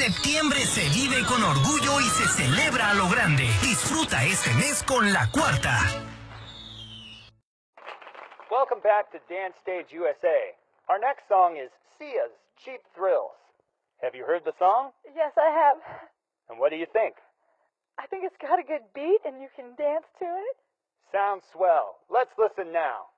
Septiembre se vive con orgullo y se celebra a lo grande. Disfruta este mes con La Cuarta. Welcome back to Dance Stage USA. Our next song is Sia's Cheap Thrills. Have you heard the song? Yes, I have. And what do you think? I think it's got a good beat and you can dance to it. Sounds swell. Let's listen now.